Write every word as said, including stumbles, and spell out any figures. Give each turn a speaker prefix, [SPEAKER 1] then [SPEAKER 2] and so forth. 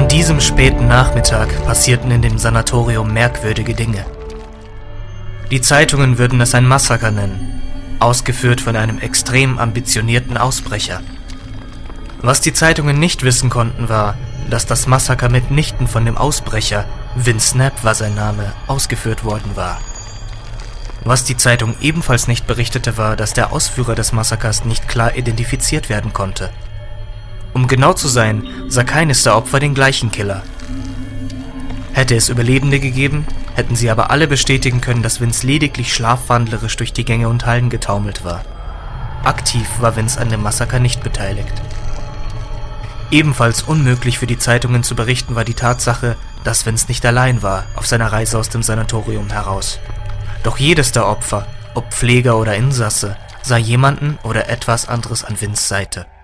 [SPEAKER 1] An diesem späten Nachmittag passierten in dem Sanatorium merkwürdige Dinge. Die Zeitungen würden es ein Massaker nennen, ausgeführt von einem extrem ambitionierten Ausbrecher. Was die Zeitungen nicht wissen konnten, war, dass das Massaker mitnichten von dem Ausbrecher, Vince Knapp war sein Name, ausgeführt worden war. Was die Zeitung ebenfalls nicht berichtete, war, dass der Ausführer des Massakers nicht klar identifiziert werden konnte. Um genau zu sein, sah keines der Opfer den gleichen Killer. Hätte es Überlebende gegeben, hätten sie aber alle bestätigen können, dass Vince lediglich schlafwandlerisch durch die Gänge und Hallen getaumelt war. Aktiv war Vince an dem Massaker nicht beteiligt. Ebenfalls unmöglich für die Zeitungen zu berichten war die Tatsache, dass Vince nicht allein war auf seiner Reise aus dem Sanatorium heraus. Doch jedes der Opfer, ob Pfleger oder Insasse, sah jemanden oder etwas anderes an Vinces Seite.